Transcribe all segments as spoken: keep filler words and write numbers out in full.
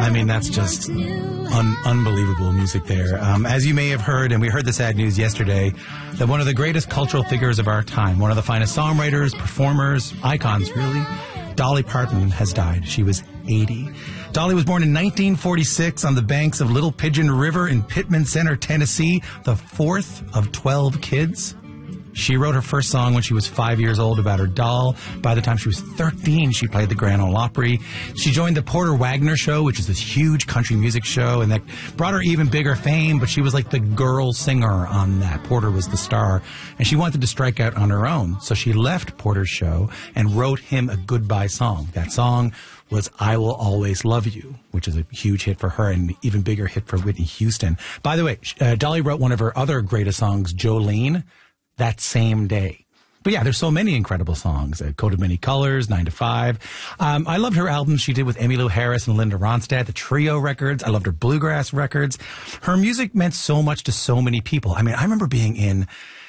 I mean, that's just un- unbelievable music there. Um, as you may have heard, and we heard the sad news yesterday, that one of the greatest cultural figures of our time, one of the finest songwriters, performers, icons, really, Dolly Parton has died. She was eighty. Dolly was born in nineteen forty-six on the banks of Little Pigeon River in Pittman Center, Tennessee, the fourth of twelve kids. She wrote her first song when she was five years old about her doll. By the time she was thirteen, she played the Grand Ole Opry. She joined the Porter Wagner Show, which is this huge country music show, and that brought her even bigger fame, but she was like the girl singer on that. Porter was the star, and she wanted to strike out on her own. So she left Porter's show and wrote him a goodbye song. That song was I Will Always Love You, which is a huge hit for her and an even bigger hit for Whitney Houston. By the way, uh, Dolly wrote one of her other greatest songs, Jolene, that same day. But yeah, there's so many incredible songs. Uh, Coat of Many Colors, Nine to Five. Um, I loved her albums she did with Emmylou Harris and Linda Ronstadt, the Trio records. I loved her bluegrass records. Her music meant so much to so many people. I mean, I remember being in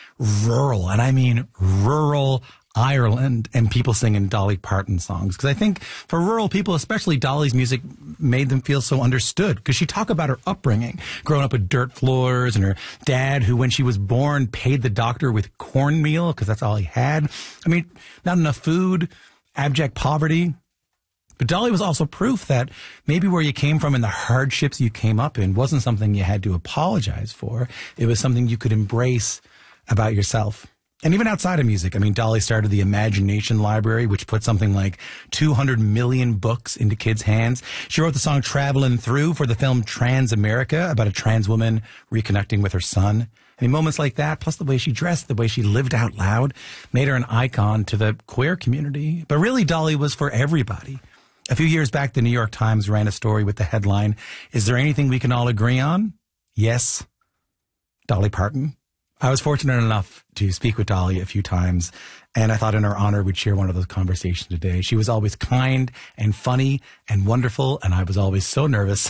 rural, and I mean rural Ireland, and people singing Dolly Parton songs. Because I think for rural people, especially, Dolly's music made them feel so understood. Because she talked about her upbringing, growing up with dirt floors, and her dad, who when she was born paid the doctor with cornmeal because that's all he had. I mean, not enough food, abject poverty. But Dolly was also proof that maybe where you came from and the hardships you came up in wasn't something you had to apologize for. It was something you could embrace about yourself. And even outside of music, I mean, Dolly started the Imagination Library, which put something like two hundred million books into kids' hands. She wrote the song Travelin' Through for the film Transamerica, about a trans woman reconnecting with her son. I mean, moments like that, plus the way she dressed, the way she lived out loud, made her an icon to the queer community. But really, Dolly was for everybody. A few years back, the New York Times ran a story with the headline, "Is there anything we can all agree on?" Yes, Dolly Parton. I was fortunate enough to speak with Dolly a few times, and I thought in her honor we'd share one of those conversations today. She was always kind and funny and wonderful, and I was always so nervous.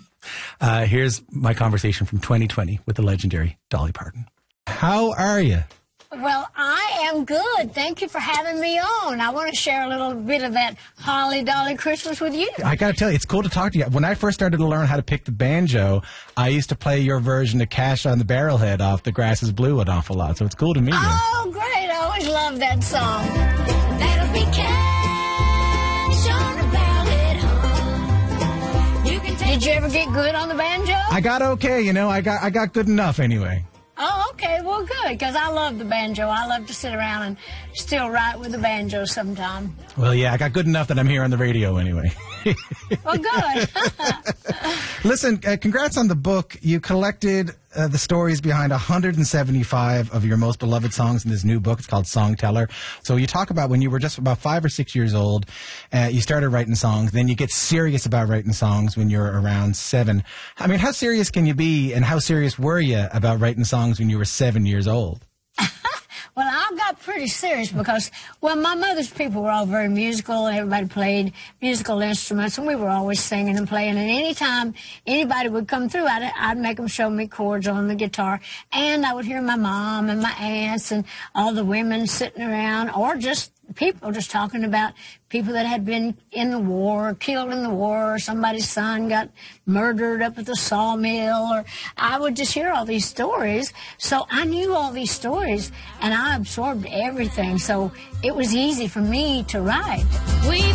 uh, here's my conversation from twenty twenty with the legendary Dolly Parton. How are you? Well, I am good. Thank you for having me on. I want to share a little bit of that Holly Dolly Christmas with you. I got to tell you, it's cool to talk to you. When I first started to learn how to pick the banjo, I used to play your version of Cash on the Barrelhead off The Grass is Blue an awful lot, so it's cool to meet you. Oh, great. I always loved that song. That'll be cash on the barrelhead. You can take Did you ever get good on the banjo? I got okay, you know. I got I got good enough anyway. Oh, okay. Well, good, because I love the banjo. I love to sit around and still write with the banjo sometime. Well, yeah, I got good enough that I'm here on the radio anyway. Well, good. Listen, uh, congrats on the book. You collected uh, the stories behind one hundred seventy-five of your most beloved songs in this new book. It's called Songteller. So you talk about when you were just about five or six years old, uh, you started writing songs. Then you get serious about writing songs when you're around seven. I mean, how serious can you be, and how serious were you about writing songs when you were seven years old? Well, I got pretty serious because, well, my mother's people were all very musical, and everybody played musical instruments, and we were always singing and playing. And anytime anybody would come through, I'd, I'd make them show me chords on the guitar. And I would hear my mom and my aunts and all the women sitting around, or just people just talking about people that had been in the war, killed in the war, or somebody's son got murdered up at the sawmill, or I would just hear all these stories. So I knew all these stories, and I absorbed everything. So it was easy for me to write. We've